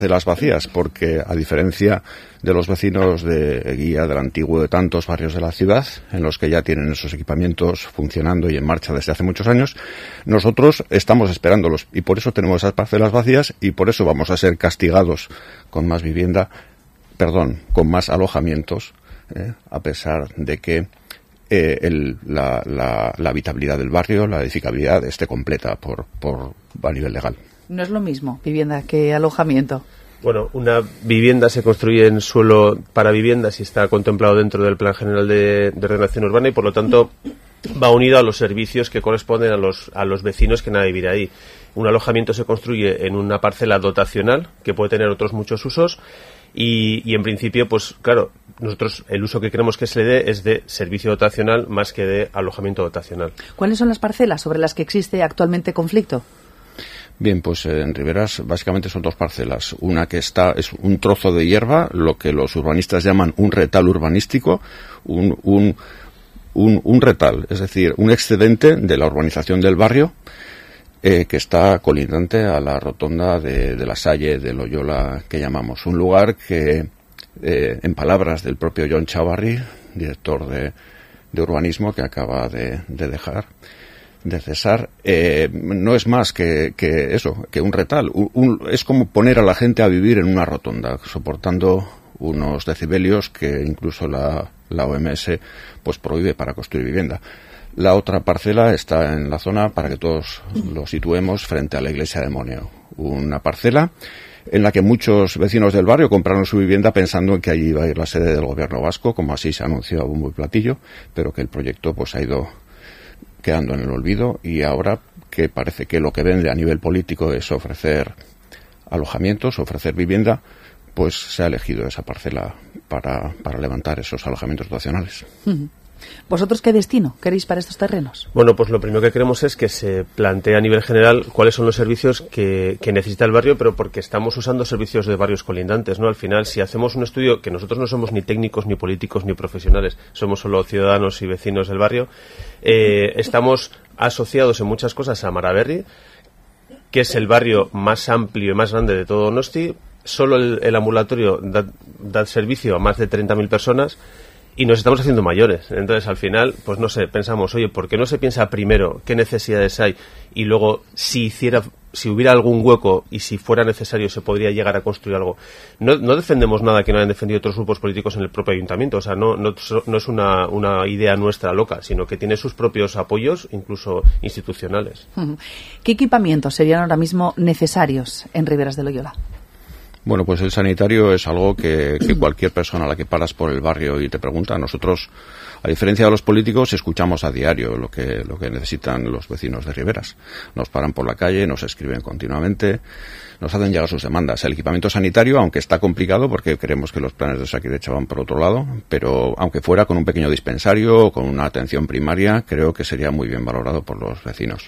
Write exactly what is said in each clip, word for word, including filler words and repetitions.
de las vacías, porque a diferencia de los vecinos de Eguía, del Antiguo, de tantos barrios de la ciudad, en los que ya tienen esos equipamientos funcionando y en marcha desde hace muchos años, nosotros estamos esperándolos y por eso tenemos esas parcelas vacías y por eso vamos a ser castigados con más vivienda, perdón, con más alojamientos, eh, a pesar de que eh, el, la, la, la habitabilidad del barrio, la edificabilidad esté completa por, por a nivel legal. No es lo mismo vivienda que alojamiento. Bueno, una vivienda se construye en suelo para viviendas y está contemplado dentro del Plan General de, de Ordenación Urbana y, por lo tanto, va unido a los servicios que corresponden a los, a los vecinos que van a vivir ahí. Un alojamiento se construye en una parcela dotacional que puede tener otros muchos usos y, y en principio, pues claro, nosotros el uso que queremos que se le dé es de servicio dotacional más que de alojamiento dotacional. ¿Cuáles son las parcelas sobre las que existe actualmente conflicto? Bien, pues eh, en Riberas básicamente son dos parcelas. Una que está es un trozo de hierba, lo que los urbanistas llaman un retal urbanístico, un, un, un, un retal, es decir, un excedente de la urbanización del barrio eh, que está colindante a la rotonda de, de la Salle, de Loyola, que llamamos. Un lugar que, eh, en palabras del propio John Chavarri, director de, de urbanismo que acaba de, de dejar, de cesar, eh, no es más que, que eso, que un retal. Un, un, es como poner a la gente a vivir en una rotonda, soportando unos decibelios que incluso la, la O M S pues prohíbe para construir vivienda. La otra parcela está en la zona, para que todos lo situemos, frente a la iglesia de Moneo. Una parcela en la que muchos vecinos del barrio compraron su vivienda pensando en que allí iba a ir la sede del gobierno vasco, como así se anunció a bombo y platillo, pero que el proyecto pues ha ido quedando en el olvido y ahora que parece que lo que vende a nivel político es ofrecer alojamientos, ofrecer vivienda, pues se ha elegido esa parcela para, para levantar esos alojamientos dotacionales. Uh-huh. ¿Vosotros qué destino queréis para estos terrenos? Bueno, pues lo primero que queremos es que se plantee a nivel general cuáles son los servicios que, que necesita el barrio, pero porque estamos usando servicios de barrios colindantes, ¿no? Al final, si hacemos un estudio, que nosotros no somos ni técnicos, ni políticos, ni profesionales, somos solo ciudadanos y vecinos del barrio, eh, estamos asociados en muchas cosas a Maraberri, que es el barrio más amplio y más grande de todo Donosti. Solo el, el ambulatorio da, da servicio a más de treinta mil personas. Y nos estamos haciendo mayores. Entonces, al final, pues no sé, pensamos, oye, ¿por qué no se piensa primero qué necesidades hay? Y luego, si hiciera, si hubiera algún hueco y si fuera necesario, se podría llegar a construir algo. No, no defendemos nada que no hayan defendido otros grupos políticos en el propio ayuntamiento. O sea, no, no, no es una, una idea nuestra loca, sino que tiene sus propios apoyos, incluso institucionales. ¿Qué equipamientos serían ahora mismo necesarios en Riberas de Loyola? Bueno, pues el sanitario es algo que, que cualquier persona a la que paras por el barrio y te pregunta, nosotros, a diferencia de los políticos, escuchamos a diario lo que, lo que necesitan los vecinos de Riberas. Nos paran por la calle, nos escriben continuamente, nos hacen llegar sus demandas. El equipamiento sanitario, aunque está complicado, porque creemos que los planes de Osakidetza van por otro lado, pero aunque fuera con un pequeño dispensario o con una atención primaria, creo que sería muy bien valorado por los vecinos.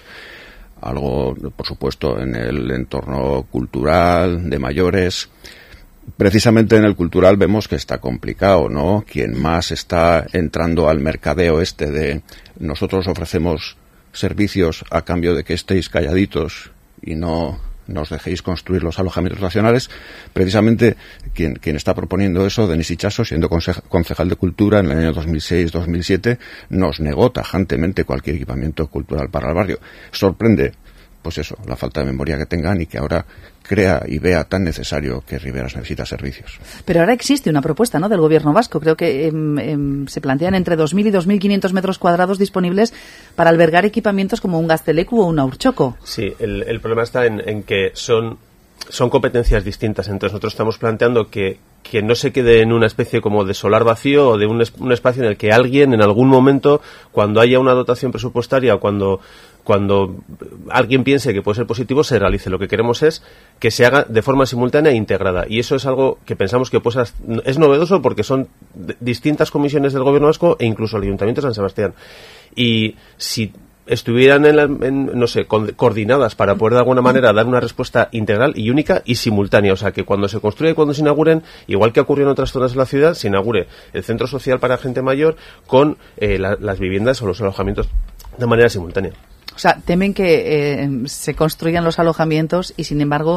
Algo, por supuesto, en el entorno cultural, de mayores. Precisamente en el cultural vemos que está complicado, ¿no? Quien más está entrando al mercadeo este de nosotros ofrecemos servicios a cambio de que estéis calladitos y no nos dejéis construir los alojamientos nacionales, precisamente quien, quien está proponiendo eso, Denis Itxaso, siendo concejal de Cultura en el año dos mil seis dos mil siete, nos negó tajantemente cualquier equipamiento cultural para el barrio. Sorprende, pues eso, la falta de memoria que tengan y que ahora crea y vea tan necesario que Riberas necesita servicios. Pero ahora existe una propuesta, ¿no?, del gobierno vasco. Creo que eh, eh, se plantean entre dos mil y dos mil quinientos metros cuadrados disponibles para albergar equipamientos como un Gazteleku o un Urtxoko. Sí, el, el problema está en, en que son, son competencias distintas. Entonces nosotros estamos planteando que, que no se quede en una especie como de solar vacío o de un, un espacio en el que alguien en algún momento, cuando haya una dotación presupuestaria o cuando... cuando alguien piense que puede ser positivo, se realice. Lo que queremos es que se haga de forma simultánea e integrada. Y eso es algo que pensamos que pues, es novedoso porque son distintas comisiones del Gobierno vasco e incluso el Ayuntamiento de San Sebastián. Y si estuvieran, en, la, en no sé, co- coordinadas para poder de alguna manera dar una respuesta integral y única y simultánea. O sea, que cuando se construya y cuando se inauguren, igual que ocurrió en otras zonas de la ciudad, se inaugure el centro social para gente mayor con eh, la, las viviendas o los alojamientos de manera simultánea. O sea, temen que eh, se construyan los alojamientos y, sin embargo,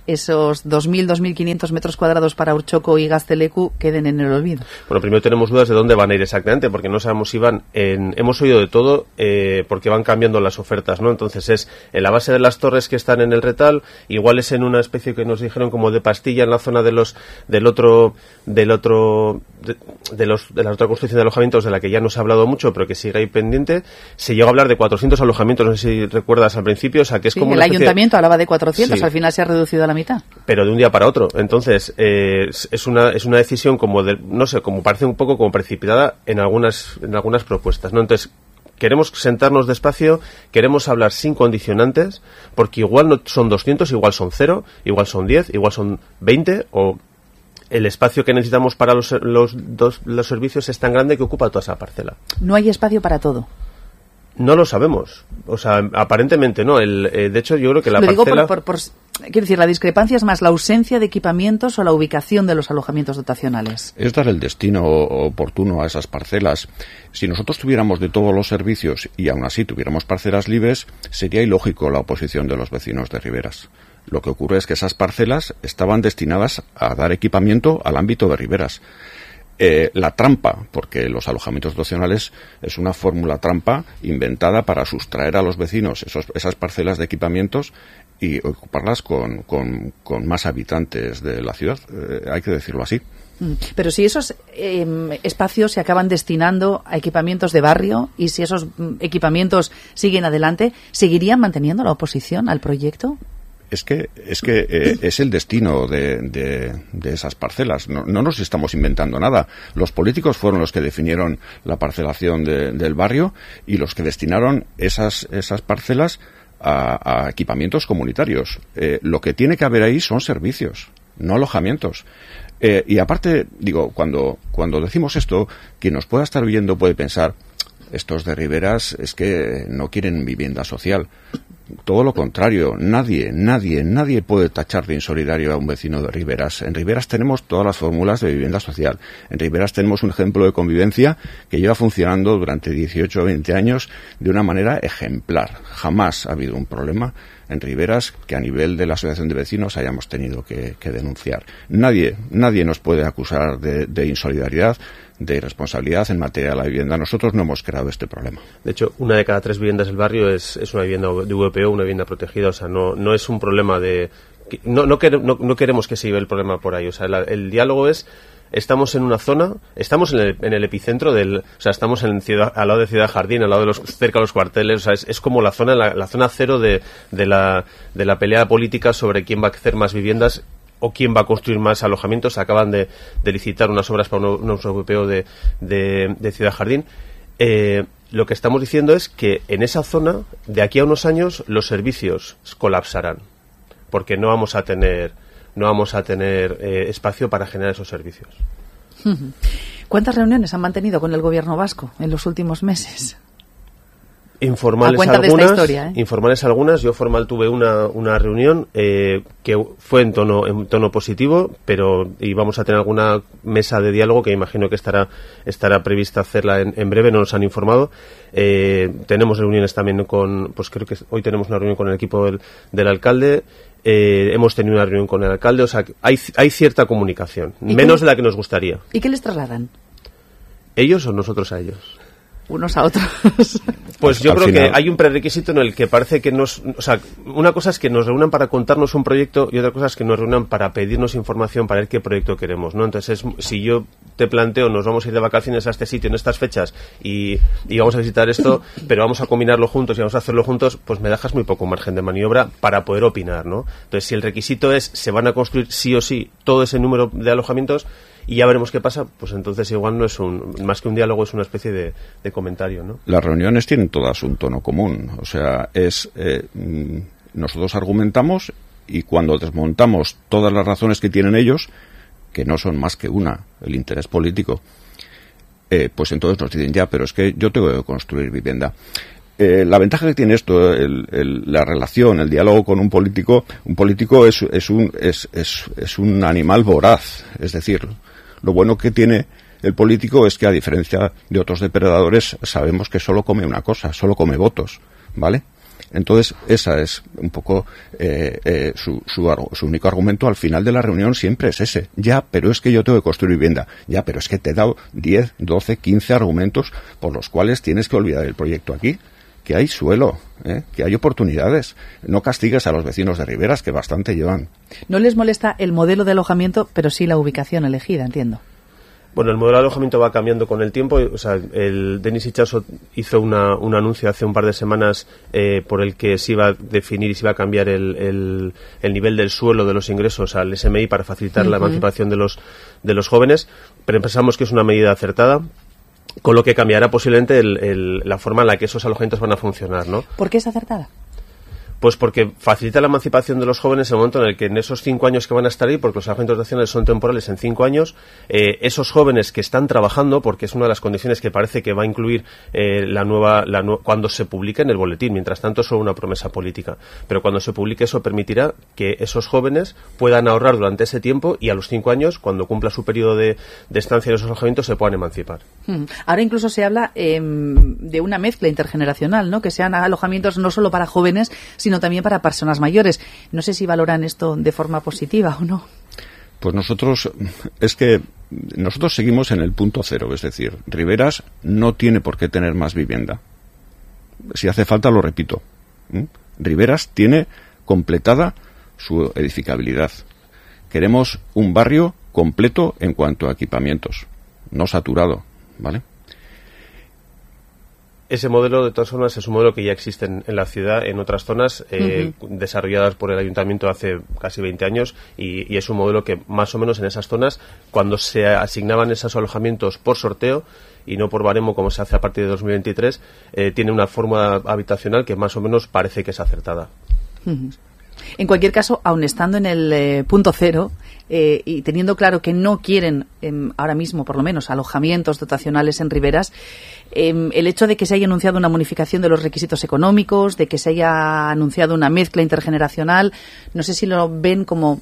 esos dos mil, dos mil quinientos metros cuadrados para Urchoco y Gazteleku queden en el olvido? Bueno, primero tenemos dudas de dónde van a ir exactamente, porque no sabemos si van en... Hemos oído de todo, eh, porque van cambiando las ofertas, ¿no? Entonces es en la base de las torres que están en el Retal, igual es en una especie que nos dijeron como de pastilla en la zona de los del otro del otro de, de los de la otra construcción de alojamientos, de la que ya no se ha hablado mucho, pero que sigue ahí pendiente. Se llegó a hablar de cuatrocientos alojamientos, no sé si recuerdas al principio, o sea que es sí, como el una especie... ayuntamiento hablaba de cuatrocientos, sí. Al final se ha reducido a la mitad. Pero de un día para otro. Entonces, eh, es una es una decisión como de, no sé, como parece un poco como precipitada en algunas en algunas propuestas, ¿no? Entonces, queremos sentarnos despacio, queremos hablar sin condicionantes, porque igual no son doscientos, igual son cero, igual son diez, igual son veinte, o el espacio que necesitamos para los los, dos, los servicios es tan grande que ocupa toda esa parcela. No hay espacio para todo. No lo sabemos. O sea, aparentemente no. El, eh, de hecho, yo creo que la lo parcela... digo por, por, por, quiero decir, la discrepancia es más la ausencia de equipamientos o la ubicación de los alojamientos dotacionales. Es dar el destino oportuno a esas parcelas. Si nosotros tuviéramos de todos los servicios y aún así tuviéramos parcelas libres, sería ilógico la oposición de los vecinos de Riberas. Lo que ocurre es que esas parcelas estaban destinadas a dar equipamiento al ámbito de Riberas. Eh, la trampa, porque los alojamientos dotacionales es una fórmula trampa inventada para sustraer a los vecinos esos, esas parcelas de equipamientos y ocuparlas con, con, con más habitantes de la ciudad, eh, hay que decirlo así. Pero si esos eh, espacios se acaban destinando a equipamientos de barrio y si esos mm, equipamientos siguen adelante, ¿seguirían manteniendo la oposición al proyecto? Es que es que eh, es el destino de, de, de esas parcelas. No, no nos estamos inventando nada. Los políticos fueron los que definieron la parcelación de, del barrio y los que destinaron esas esas parcelas a, a equipamientos comunitarios. Eh, lo que tiene que haber ahí son servicios, no alojamientos. Eh, y aparte, digo, cuando cuando decimos esto, quien nos pueda estar viendo puede pensar, estos de Riberas es que no quieren vivienda social. Todo lo contrario, nadie, nadie, nadie puede tachar de insolidario a un vecino de Riberas. En Riberas tenemos todas las fórmulas de vivienda social. En Riberas tenemos un ejemplo de convivencia que lleva funcionando durante dieciocho o veinte años de una manera ejemplar. Jamás ha habido un problema en Riberas que a nivel de la asociación de vecinos hayamos tenido que, que denunciar. Nadie, nadie nos puede acusar de, de insolidaridad, de irresponsabilidad en materia de la vivienda. Nosotros no hemos creado este problema. De hecho, una de cada tres viviendas del barrio es, es una vivienda de V P O, una vivienda protegida. O sea, no, no es un problema de... No, no, quer, no, no queremos que se lleve el problema por ahí. O sea, la, el diálogo es... Estamos en una zona, estamos en el, en el epicentro del, o sea, estamos en ciudad, al lado de Ciudad Jardín, al lado de los, cerca de los cuarteles, o sea, es, es como la zona, la, la zona cero de, de la, de la pelea política sobre quién va a hacer más viviendas o quién va a construir más alojamientos. Acaban de, de licitar unas obras para un uso europeo de, de, de Ciudad Jardín. Eh, lo que estamos diciendo es que en esa zona, de aquí a unos años, los servicios colapsarán, porque no vamos a tener... no vamos a tener eh, espacio para generar esos servicios. ¿Cuántas reuniones han mantenido con el gobierno vasco en los últimos meses? Informales algunas, historia, ¿eh? informales algunas. Yo formal tuve una, una reunión eh, que fue en tono en tono positivo, pero y vamos a tener alguna mesa de diálogo que imagino que estará estará prevista hacerla en, en breve. No nos han informado. Eh, tenemos reuniones también con, pues creo que hoy tenemos una reunión con el equipo del, del alcalde. Eh, hemos tenido una reunión con el alcalde, o sea, hay, hay cierta comunicación, menos de la que nos gustaría. ¿Y qué les trasladan? ¿Ellos o nosotros a ellos? Unos a otros. Pues yo Al creo final... que hay un prerequisito en el que parece que nos... O sea, una cosa es que nos reúnan para contarnos un proyecto y otra cosa es que nos reúnan para pedirnos información para ver qué proyecto queremos, ¿no? Entonces, es, si yo te planteo, nos vamos a ir de vacaciones a este sitio en estas fechas y, y vamos a visitar esto, pero vamos a combinarlo juntos y vamos a hacerlo juntos, pues me dejas muy poco margen de maniobra para poder opinar, ¿no? Entonces, si el requisito es, se van a construir sí o sí todo ese número de alojamientos, y ya veremos qué pasa, pues entonces igual no es un, más que un diálogo, es una especie de, de comentario, ¿no? Las reuniones tienen todas un tono común, o sea, es eh, nosotros argumentamos y cuando desmontamos todas las razones que tienen ellos, que no son más que una, el interés político, eh, pues entonces nos dicen ya, pero es que yo tengo que construir vivienda. Eh, la ventaja que tiene esto, el, el, la relación, el diálogo con un político, un político es, es, un, es, es, es un animal voraz, es decir, lo bueno que tiene el político es que, a diferencia de otros depredadores, sabemos que solo come una cosa, solo come votos, ¿vale? Entonces, esa es un poco eh, eh, su, su, su único argumento al final de la reunión, siempre es ese. Ya, pero es que yo tengo que construir vivienda. Ya, pero es que te he dado diez, doce, quince argumentos por los cuales tienes que olvidar el proyecto aquí. Que hay suelo, ¿eh? Que hay oportunidades. No castigues a los vecinos de Riberas, que bastante llevan. No les molesta el modelo de alojamiento, pero sí la ubicación elegida, entiendo. Bueno, el modelo de alojamiento va cambiando con el tiempo. O sea, el Denis Itxaso hizo una, un anuncio hace un par de semanas eh, por el que se iba a definir y se iba a cambiar el, el, el nivel del suelo de los ingresos al S M I para facilitar uh-huh. la emancipación de los, de los jóvenes, pero pensamos que es una medida acertada, con lo que cambiará posiblemente el, el, la forma en la que esos alojamientos van a funcionar, ¿no? ¿Por qué es acertada? Pues porque facilita la emancipación de los jóvenes en el momento en el que en esos cinco años que van a estar ahí, porque los alojamientos nacionales son temporales en cinco años, eh, esos jóvenes que están trabajando, porque es una de las condiciones que parece que va a incluir eh, la nueva, la nu- cuando se publique en el boletín, mientras tanto es solo una promesa política, pero cuando se publique eso permitirá que esos jóvenes puedan ahorrar durante ese tiempo y a los cinco años, cuando cumpla su periodo de, de estancia en esos alojamientos, se puedan emancipar. Hmm. Ahora incluso se habla eh, de una mezcla intergeneracional, ¿no? Que sean alojamientos no solo para jóvenes, sino también para personas mayores. No sé si valoran esto de forma positiva o no. Pues nosotros, es que nosotros seguimos en el punto cero, es decir, Riberas no tiene por qué tener más vivienda. Si hace falta, lo repito. ¿Mm? Riberas tiene completada su edificabilidad. Queremos un barrio completo en cuanto a equipamientos, no saturado, ¿vale? Ese modelo, de todas formas, es un modelo que ya existe en, en la ciudad, en otras zonas, eh, uh-huh. desarrolladas por el Ayuntamiento hace casi veinte años, y, y es un modelo que, más o menos, en esas zonas, cuando se asignaban esos alojamientos por sorteo, y no por baremo, como se hace a partir de dos mil veintitrés, eh, tiene una forma habitacional que, más o menos, parece que es acertada. Uh-huh. En cualquier caso, aun estando en el eh, punto cero eh, y teniendo claro que no quieren eh, ahora mismo, por lo menos, alojamientos dotacionales en Riberas, eh, el hecho de que se haya anunciado una modificación de los requisitos económicos, de que se haya anunciado una mezcla intergeneracional, no sé si lo ven como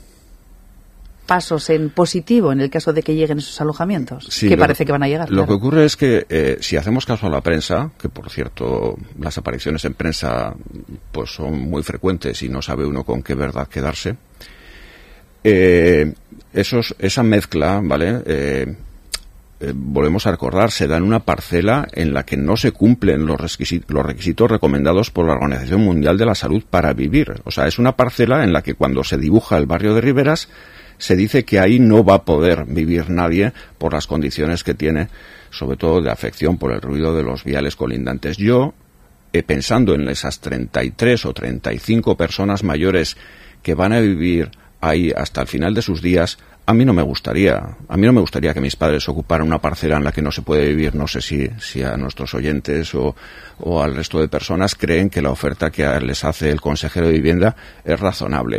pasos en positivo en el caso de que lleguen esos alojamientos, sí, que lo, parece que van a llegar. Lo claro. que ocurre es que eh, si hacemos caso a la prensa, que por cierto las apariciones en prensa pues son muy frecuentes y no sabe uno con qué verdad quedarse, eh, esos, esa mezcla, ¿vale? Eh, eh, volvemos a recordar, se da en una parcela en la que no se cumplen los requisitos, los requisitos recomendados por la Organización Mundial de la Salud para vivir. O sea, es una parcela en la que cuando se dibuja el barrio de Riberas se dice que ahí no va a poder vivir nadie por las condiciones que tiene, sobre todo de afección por el ruido de los viales colindantes. Yo, eh, pensando en esas treinta y tres o treinta y cinco personas mayores que van a vivir ahí hasta el final de sus días, a mí no me gustaría, a mí no me gustaría que mis padres ocuparan una parcela en la que no se puede vivir. No sé si, si a nuestros oyentes o, o al resto de personas creen que la oferta que les hace el consejero de vivienda es razonable.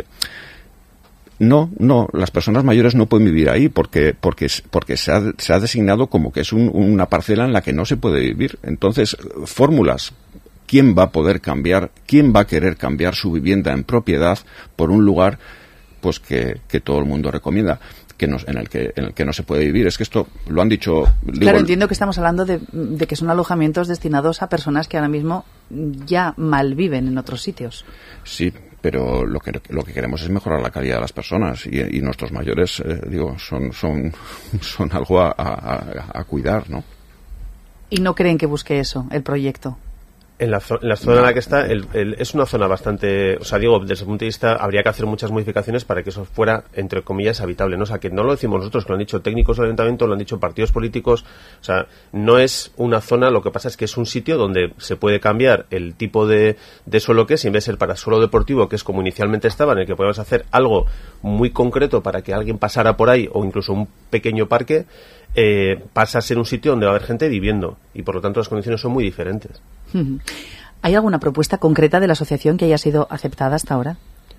No, no, las personas mayores no pueden vivir ahí porque porque porque se ha, se ha designado como que es un, una parcela en la que no se puede vivir. Entonces, fórmulas. ¿Quién va a poder cambiar? ¿Quién va a querer cambiar su vivienda en propiedad por un lugar pues que, que todo el mundo recomienda? Que no, en el que en el que no se puede vivir. Es que esto lo han dicho. Digo, claro, entiendo que estamos hablando de, de que son alojamientos destinados a personas que ahora mismo ya malviven en otros sitios. Sí, pero lo que lo que queremos es mejorar la calidad de las personas y, y nuestros mayores, eh, digo, son son son algo a, a, a cuidar, ¿no? ¿Y no creen que busque eso el proyecto? En la, zo- en la zona en la que está, el, el, es una zona bastante... O sea, digo, desde el punto de vista, habría que hacer muchas modificaciones para que eso fuera, entre comillas, habitable, ¿no? O sea, que no lo decimos nosotros, que lo han dicho técnicos del ayuntamiento, lo han dicho partidos políticos. O sea, no es una zona, lo que pasa es que es un sitio donde se puede cambiar el tipo de, de suelo que es, y en vez de ser para suelo deportivo, que es como inicialmente estaba, en el que podemos hacer algo muy concreto para que alguien pasara por ahí, o incluso un pequeño parque, eh, pasa a ser un sitio donde va a haber gente viviendo, y por lo tanto las condiciones son muy diferentes. ¿Hay alguna propuesta concreta de la asociación que haya sido aceptada hasta ahora?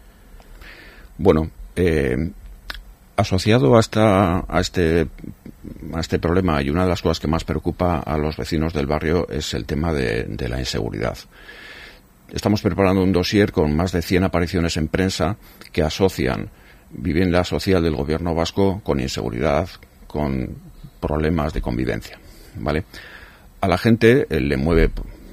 Bueno, eh, asociado a, esta, a, este, a este problema, y una de las cosas que más preocupa a los vecinos del barrio es el tema de, de la inseguridad. Estamos preparando un dossier con más de cien apariciones en prensa que asocian vivienda social del gobierno vasco con inseguridad, con problemas de convivencia, ¿vale? A la gente eh, le mueve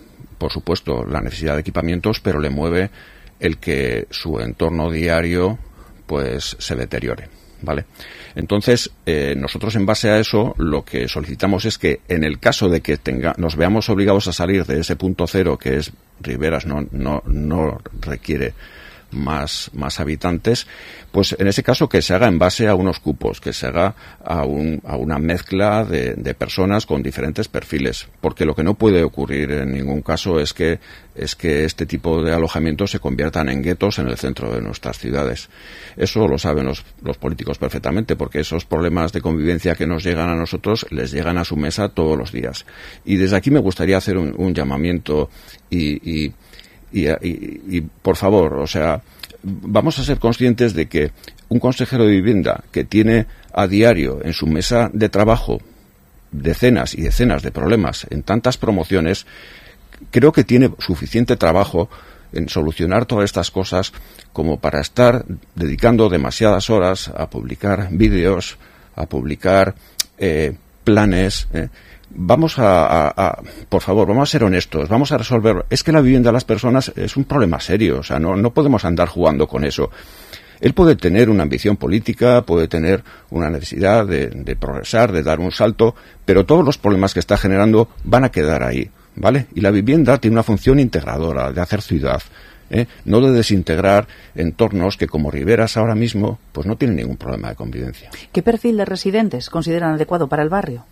por supuesto, la necesidad de equipamientos, pero le mueve el que su entorno diario pues se deteriore, ¿vale? Entonces, eh, nosotros en base a eso lo que solicitamos es que en el caso de que tenga, nos veamos obligados a salir de ese punto cero, que es Riberas no, no, no requiere más, más habitantes, pues en ese caso que se haga en base a unos cupos, que se haga a, un, a una mezcla de, de personas con diferentes perfiles, porque lo que no puede ocurrir en ningún caso es que, es que este tipo de alojamientos se conviertan en guetos en el centro de nuestras ciudades. Eso lo saben los, los políticos perfectamente, porque esos problemas de convivencia que nos llegan a nosotros les llegan a su mesa todos los días. Y desde aquí me gustaría hacer un, un llamamiento y, y Y, y, y, por favor, o sea, vamos a ser conscientes de que un consejero de vivienda que tiene a diario en su mesa de trabajo decenas y decenas de problemas en tantas promociones, creo que tiene suficiente trabajo en solucionar todas estas cosas como para estar dedicando demasiadas horas a publicar vídeos, a publicar eh, planes, eh, Vamos a, a, a, por favor, vamos a ser honestos, vamos a resolver. Es que la vivienda de las personas es un problema serio, o sea, no, no podemos andar jugando con eso. Él puede tener una ambición política, puede tener una necesidad de, de progresar, de dar un salto, pero todos los problemas que está generando van a quedar ahí, ¿vale? Y la vivienda tiene una función integradora, de hacer ciudad, ¿eh? No de desintegrar entornos que, como Riberas ahora mismo, pues no tienen ningún problema de convivencia. ¿Qué perfil de residentes consideran adecuado para el barrio?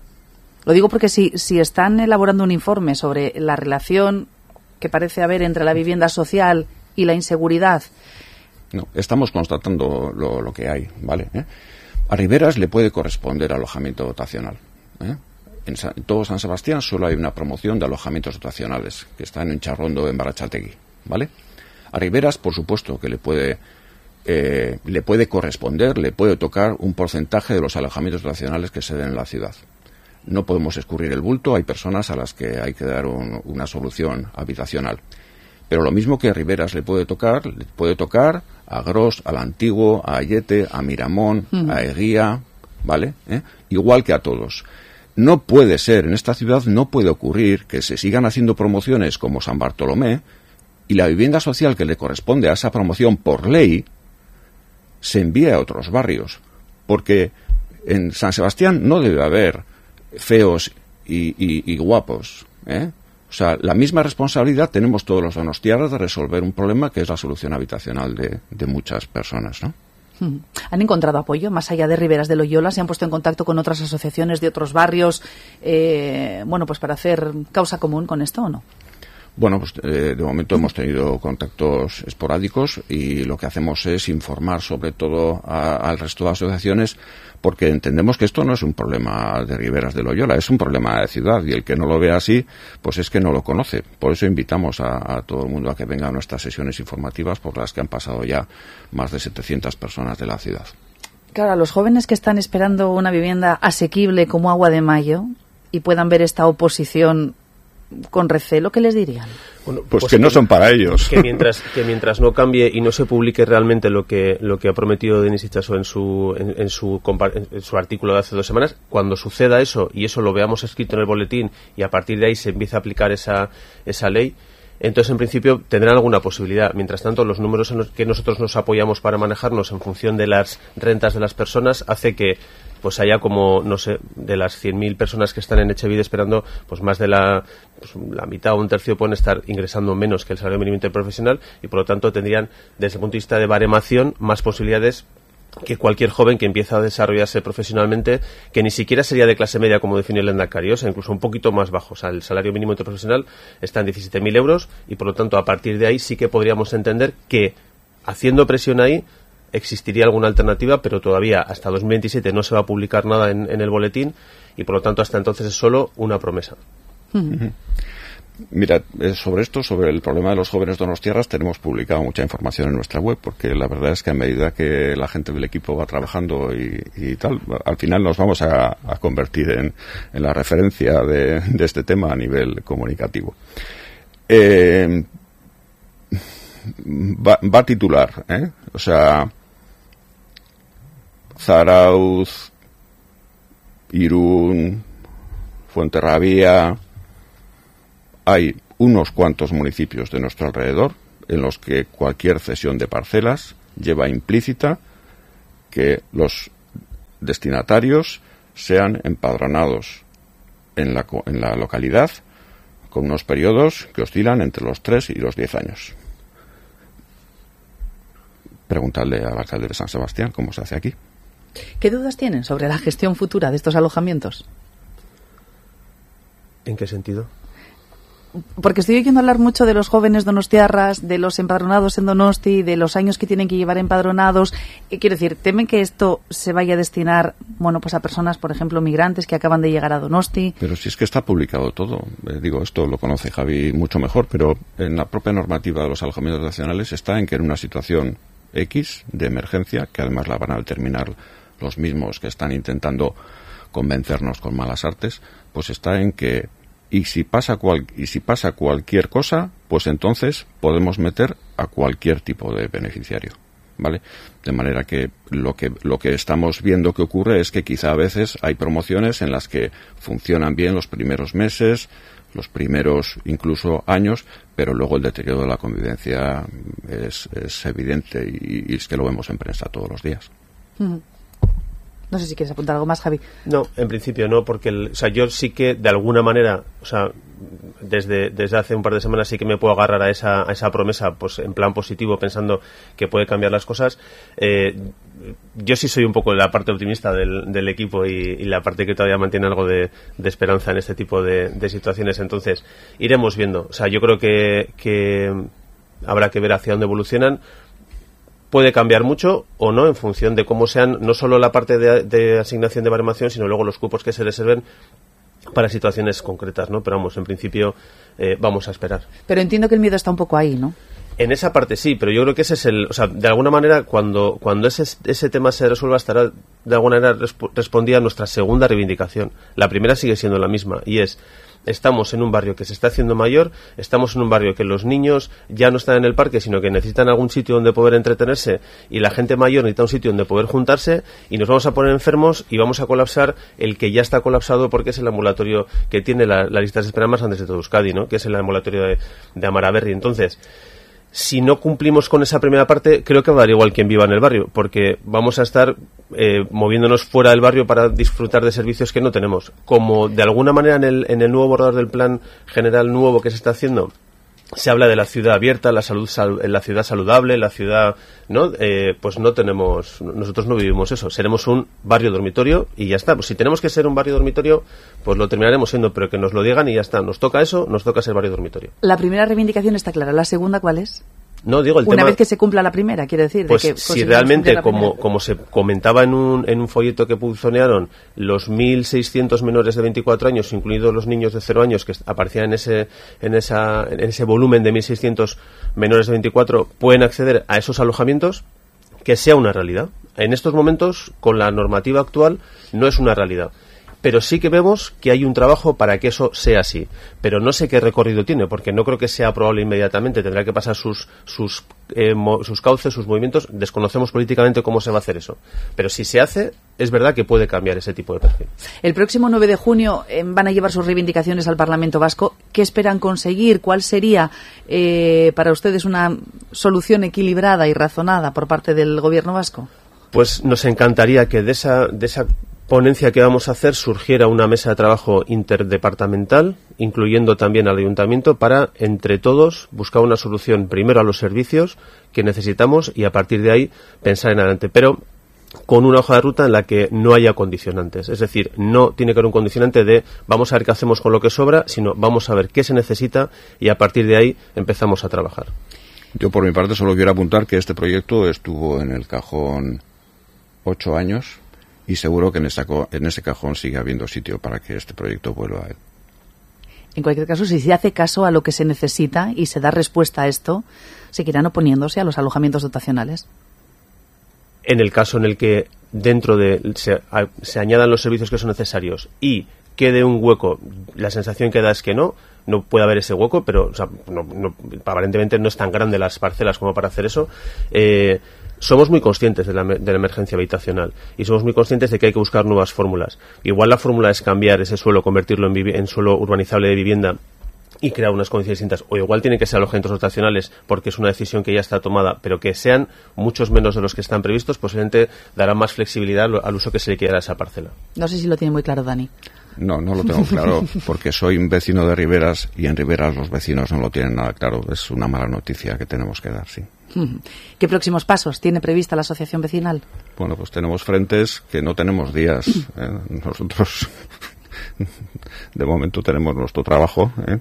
Lo digo porque si, si están elaborando un informe sobre la relación que parece haber entre la vivienda social y la inseguridad. No, estamos constatando lo, lo que hay, ¿vale? ¿Eh? A Riberas le puede corresponder alojamiento dotacional. ¿eh? En, Sa- en todo San Sebastián solo hay una promoción de alojamientos dotacionales, que están en Charrondo, en Barachategui, ¿vale? A Riberas, por supuesto, que le puede, eh, le puede corresponder, le puede tocar un porcentaje de los alojamientos dotacionales que se den en la ciudad. No podemos escurrir el bulto, hay personas a las que hay que dar un, una solución habitacional. Pero lo mismo que a Riberas le puede tocar, le puede tocar a Gros, al Antiguo, a Ayete, a Miramón, mm. a Eguía, ¿vale? ¿Eh? Igual que a todos. No puede ser, en esta ciudad no puede ocurrir que se sigan haciendo promociones como San Bartolomé y la vivienda social que le corresponde a esa promoción por ley se envíe a otros barrios. Porque en San Sebastián no debe haber feos y, y, y guapos, ¿eh? O sea, la misma responsabilidad tenemos todos los donostiarras de resolver un problema que es la solución habitacional de, de muchas personas, ¿no? ¿Han encontrado apoyo más allá de Riberas de Loyola? ¿Se han puesto en contacto con otras asociaciones de otros barrios, eh, bueno, pues para hacer causa común con esto o no? Bueno, pues eh, de momento hemos tenido contactos esporádicos y lo que hacemos es informar sobre todo a, al resto de asociaciones, porque entendemos que esto no es un problema de Riberas de Loyola, es un problema de ciudad, y el que no lo vea así, pues es que no lo conoce. Por eso invitamos a, a todo el mundo a que venga a nuestras sesiones informativas, por las que han pasado ya más de setecientas personas de la ciudad. Claro, a los jóvenes que están esperando una vivienda asequible como agua de mayo y puedan ver esta oposición con recelo, ¿qué les dirían? Bueno, pues, pues que que no son para ellos. Que mientras que mientras no cambie y no se publique realmente lo que lo que ha prometido Denis Itxaso en su en, en su en su artículo de hace dos semanas, cuando suceda eso y eso lo veamos escrito en el boletín y a partir de ahí se empiece a aplicar esa esa ley, entonces en principio tendrán alguna posibilidad. Mientras tanto, los números en los que nosotros nos apoyamos para manejarnos en función de las rentas de las personas hace que pues haya como, no sé, de las cien mil personas que están en Etxebide esperando, pues más de la pues la mitad o un tercio pueden estar ingresando menos que el salario mínimo interprofesional y por lo tanto tendrían, desde el punto de vista de baremación, más posibilidades que cualquier joven que empieza a desarrollarse profesionalmente, que ni siquiera sería de clase media como definió el Lehendakari, o sea, incluso un poquito más bajo. O sea, el salario mínimo interprofesional está en diecisiete mil euros y por lo tanto a partir de ahí sí que podríamos entender que haciendo presión ahí existiría alguna alternativa, pero todavía hasta dos mil veintisiete no se va a publicar nada en, en el boletín y por lo tanto hasta entonces es solo una promesa. Uh-huh. Mira, sobre esto, sobre el problema de los jóvenes donostiarras, tenemos publicado mucha información en nuestra web, porque la verdad es que a medida que la gente del equipo va trabajando y, y tal, al final nos vamos a, a convertir en, en la referencia de, de este tema a nivel comunicativo. Eh, va, va a titular, ¿eh? O sea, Zarauz, Irún, Fuenterrabía, hay unos cuantos municipios de nuestro alrededor en los que cualquier cesión de parcelas lleva implícita que los destinatarios sean empadronados en la, en la localidad con unos periodos que oscilan entre los tres y los diez años. Preguntarle al alcalde de San Sebastián cómo se hace aquí. ¿Qué dudas tienen sobre la gestión futura de estos alojamientos? ¿En qué sentido? Porque estoy oyendo hablar mucho de los jóvenes donostiarras, de los empadronados en Donosti, de los años que tienen que llevar empadronados. Eh, quiero decir, ¿temen que esto se vaya a destinar, bueno, pues a personas, por ejemplo, migrantes que acaban de llegar a Donosti? Pero si es que está publicado todo. Eh, digo, esto lo conoce Javi mucho mejor, pero en la propia normativa de los alojamientos nacionales está en que en una situación X de emergencia, que además la van a determinar los mismos que están intentando convencernos con malas artes, pues está en que y si pasa cual, y si pasa cualquier cosa, pues entonces podemos meter a cualquier tipo de beneficiario, ¿vale? De manera que lo que lo que estamos viendo que ocurre es que quizá a veces hay promociones en las que funcionan bien los primeros meses, los primeros incluso años, pero luego el deterioro de la convivencia es, es evidente y, y es que lo vemos en prensa todos los días. Uh-huh. No sé si quieres apuntar algo más, Javi. No, en principio no, porque el, o sea, yo sí que de alguna manera, o sea, desde desde hace un par de semanas sí que me puedo agarrar a esa a esa promesa, pues en plan positivo, pensando que puede cambiar las cosas. Eh, yo sí soy un poco la parte optimista del, del equipo y, y la parte que todavía mantiene algo de, de esperanza en este tipo de, de situaciones. Entonces, iremos viendo. O sea, yo creo que, que habrá que ver hacia dónde evolucionan. Puede cambiar mucho o no en función de cómo sean no solo la parte de, de asignación de baremación, sino luego los cupos que se reserven para situaciones concretas, ¿no? Pero vamos, en principio eh, vamos a esperar. Pero entiendo que el miedo está un poco ahí, ¿no? En esa parte sí, pero yo creo que ese es el... O sea, de alguna manera, cuando cuando ese, ese tema se resuelva, estará de alguna manera resp- respondida a nuestra segunda reivindicación. La primera sigue siendo la misma, y es... Estamos en un barrio que se está haciendo mayor, estamos en un barrio que los niños ya no están en el parque, sino que necesitan algún sitio donde poder entretenerse, y la gente mayor necesita un sitio donde poder juntarse, y nos vamos a poner enfermos y vamos a colapsar el que ya está colapsado, porque es el ambulatorio que tiene la, la lista de espera más antes de todo Euskadi, ¿no? Que es el ambulatorio de, de Amaraberri. Entonces, si no cumplimos con esa primera parte, creo que va a dar igual quien viva en el barrio, porque vamos a estar eh, moviéndonos fuera del barrio para disfrutar de servicios que no tenemos. Como de alguna manera en el, en el nuevo borrador del plan general nuevo que se está haciendo, se habla de la ciudad abierta, la salud, sal, la ciudad saludable, la ciudad, ¿no? Eh, pues no tenemos, nosotros no vivimos eso. Seremos un barrio dormitorio y ya está. Pues si tenemos que ser un barrio dormitorio, pues lo terminaremos siendo, pero que nos lo digan y ya está. Nos toca eso, nos toca ser barrio dormitorio. La primera reivindicación está clara. ¿La segunda cuál es? No, digo, el Una tema, vez que se cumpla la primera, quiere decir. Pues de que si realmente, como, como se comentaba en un, en un folleto que buzonearon, los mil seiscientos menores de veinticuatro años, incluidos los niños de cero años que aparecían en ese, en esa, en ese volumen de mil seiscientos menores de veinticuatro, pueden acceder a esos alojamientos, que sea una realidad. En estos momentos, con la normativa actual, no es una realidad. Pero sí que vemos que hay un trabajo para que eso sea así. Pero no sé qué recorrido tiene, porque no creo que sea probable inmediatamente. Tendrá que pasar sus sus eh, mo, sus cauces, sus movimientos. Desconocemos políticamente cómo se va a hacer eso. Pero si se hace, es verdad que puede cambiar ese tipo de perfil. El próximo nueve de junio eh, van a llevar sus reivindicaciones al Parlamento Vasco. ¿Qué esperan conseguir? ¿Cuál sería eh, para ustedes una solución equilibrada y razonada por parte del Gobierno vasco? Pues nos encantaría que de esa de esa ponencia que vamos a hacer surgiera una mesa de trabajo interdepartamental, incluyendo también al ayuntamiento, para entre todos buscar una solución primero a los servicios que necesitamos y a partir de ahí pensar en adelante, pero con una hoja de ruta en la que no haya condicionantes. Es decir, no tiene que haber un condicionante de vamos a ver qué hacemos con lo que sobra, sino vamos a ver qué se necesita y a partir de ahí empezamos a trabajar. Yo por mi parte solo quiero apuntar que este proyecto estuvo en el cajón ocho años y seguro que en, esa, en ese cajón sigue habiendo sitio para que este proyecto vuelva a él. En cualquier caso, si se hace caso a lo que se necesita y se da respuesta a esto, seguirán oponiéndose a los alojamientos dotacionales. En el caso en el que dentro de se, a, se añadan los servicios que son necesarios y quede un hueco, la sensación que da es que no, no puede haber ese hueco, pero o sea, no, no, aparentemente no es tan grande las parcelas como para hacer eso. Eh, somos muy conscientes de la, de la emergencia habitacional y somos muy conscientes de que hay que buscar nuevas fórmulas. Igual la fórmula es cambiar ese suelo, convertirlo en, vivi- en suelo urbanizable de vivienda y crear unas condiciones distintas. O igual tienen que ser alojamientos dotacionales porque es una decisión que ya está tomada, pero que sean muchos menos de los que están previstos, posiblemente dará más flexibilidad al uso que se le quiera a esa parcela. No sé si lo tiene muy claro Dani. No, no lo tengo claro, porque soy un vecino de Riberas y en Riberas los vecinos no lo tienen nada claro. Es una mala noticia que tenemos que dar, sí. ¿Qué próximos pasos tiene prevista la asociación vecinal? Bueno, pues tenemos frentes que no tenemos días. ¿eh? Nosotros, de momento, tenemos nuestro trabajo, ¿eh?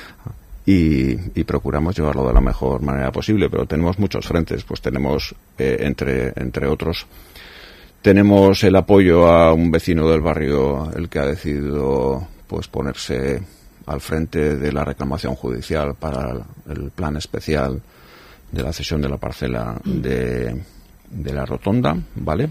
y, y procuramos llevarlo de la mejor manera posible, pero tenemos muchos frentes. Pues tenemos, eh, entre, entre otros, tenemos el apoyo a un vecino del barrio, el que ha decidido pues ponerse al frente de la reclamación judicial para el plan especial de la cesión de la parcela de, de la rotonda, ¿vale?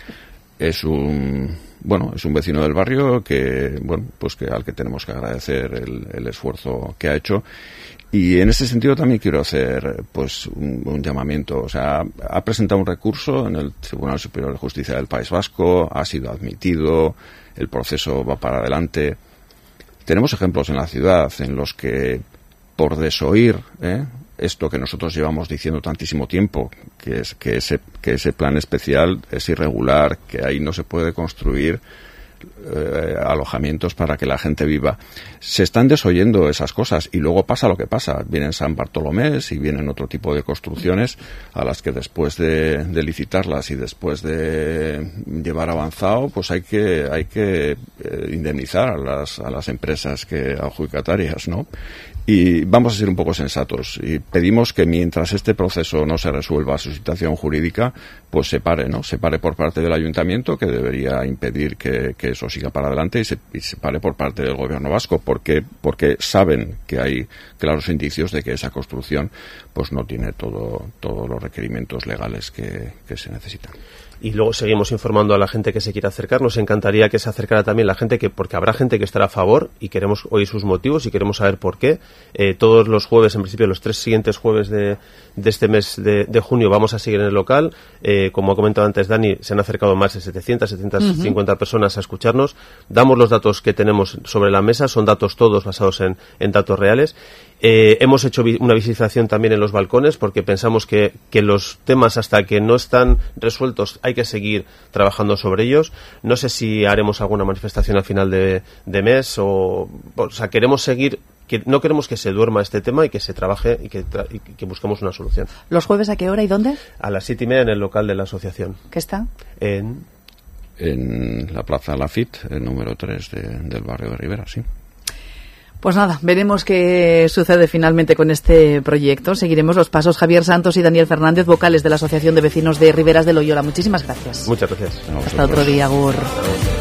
Es un bueno, es un vecino del barrio que bueno, pues que al que tenemos que agradecer el, el esfuerzo que ha hecho. Y en ese sentido también quiero hacer pues un, un llamamiento. O sea, ha presentado un recurso en el Tribunal Superior de Justicia del País Vasco, ha sido admitido, el proceso va para adelante. Tenemos ejemplos en la ciudad en los que, por desoír ¿eh? esto que nosotros llevamos diciendo tantísimo tiempo, que es que ese, que ese plan especial es irregular, que ahí no se puede construir Eh, alojamientos para que la gente viva. Se están desoyendo esas cosas y luego pasa lo que pasa. Vienen San Bartolomé y vienen otro tipo de construcciones a las que después de, de licitarlas y después de llevar avanzado, pues hay que hay que eh, indemnizar a las a las empresas que adjudicatarias, ¿no? Y vamos a ser un poco sensatos y pedimos que mientras este proceso no se resuelva su situación jurídica, pues se pare, ¿no? Se pare por parte del ayuntamiento, que debería impedir que, que eso siga para adelante, y se, y se pare por parte del gobierno vasco, porque porque saben que hay claros indicios de que esa construcción pues no tiene todo todos los requerimientos legales que, que se necesitan. Y luego seguimos informando a la gente que se quiera acercar. Nos encantaría que se acercara también la gente, que porque habrá gente que estará a favor y queremos oír sus motivos y queremos saber por qué. Eh, todos los jueves, en principio los tres siguientes jueves de, de este mes de, de junio vamos a seguir en el local. Eh, como ha comentado antes Dani, se han acercado más de setecientas, setecientas cincuenta uh-huh. personas a escucharnos. Damos los datos que tenemos sobre la mesa, son datos todos basados en, en datos reales. Eh, hemos hecho vi- una visitación también en los balcones porque pensamos que, que los temas hasta que no están resueltos hay que seguir trabajando sobre ellos. No sé si haremos alguna manifestación al final de, de mes o, o sea, queremos seguir, que no queremos que se duerma este tema y que se trabaje y que, tra- y que busquemos una solución. ¿Los jueves a qué hora y dónde? A las siete y media en el local de la asociación. ¿Qué está? En, en la Plaza Lafitte, el número tres de, del barrio de Ribera, sí. Pues nada, veremos qué sucede finalmente con este proyecto. Seguiremos los pasos. Javier Santos y Daniel Fernández, vocales de la Asociación de Vecinos de Riberas de Loyola. Muchísimas gracias. Muchas gracias. Hasta otro día, Agur.